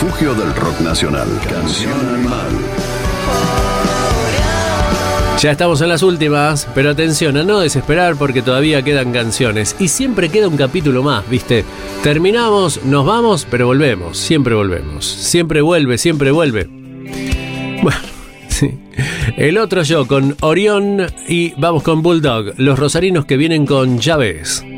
refugio del rock nacional. Canción Animal. Ya estamos en las últimas, pero atención a no desesperar porque todavía quedan canciones. Y siempre queda un capítulo más, ¿viste? Terminamos, nos vamos, pero volvemos. Siempre volvemos. Siempre vuelve, siempre vuelve. Bueno, sí. El otro yo con Orión y vamos con Bulldog. Los rosarinos que vienen con Ya ves.